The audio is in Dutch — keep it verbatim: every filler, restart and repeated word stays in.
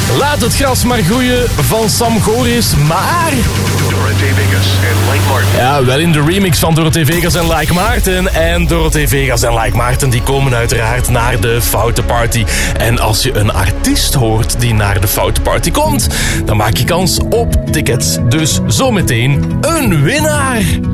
Laat het gras maar groeien van Sam Goris, maar... Dorothy Vegas en Like Martin. Ja, wel in de remix van Dorothy Vegas en Like Maarten. En Dorothy Vegas en Like Maarten die komen uiteraard naar de Foute Party. En als je een artiest hoort die naar de Foute Party komt, dan maak je kans op tickets. Dus zometeen een winnaar.